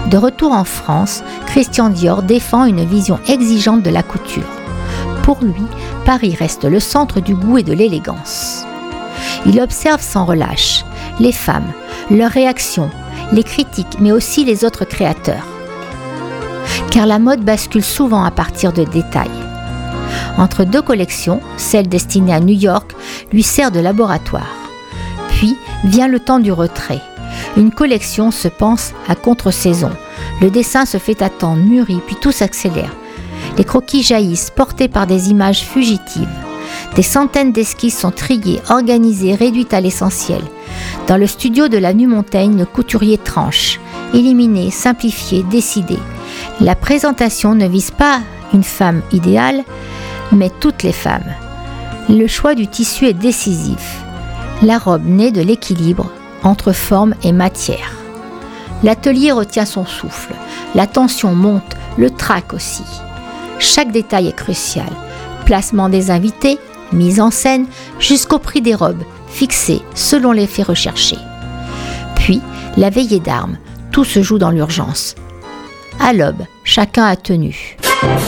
De retour en France, Christian Dior défend une vision exigeante de la couture. Pour lui, Paris reste le centre du goût et de l'élégance. Il observe sans relâche les femmes, leurs réactions, les critiques, mais aussi les autres créateurs. Car la mode bascule souvent à partir de détails. Entre deux collections, celle destinée à New York lui sert de laboratoire. Puis vient le temps du retrait. Une collection se pense à contre-saison. Le dessin se fait attendre, mûrit, puis tout s'accélère. Les croquis jaillissent, portés par des images fugitives. Des centaines d'esquisses sont triées, organisées, réduites à l'essentiel. Dans le studio de l'avenue Montaigne, le couturier tranche, éliminer, simplifier, décider. La présentation ne vise pas une femme idéale, mais toutes les femmes. Le choix du tissu est décisif. La robe naît de l'équilibre entre forme et matière. L'atelier retient son souffle, la tension monte, le trac aussi. Chaque détail est crucial. Placement des invités, mise en scène, jusqu'au prix des robes, fixé selon les faits recherchés. Puis, la veillée d'armes, tout se joue dans l'urgence. À l'aube, chacun a tenu.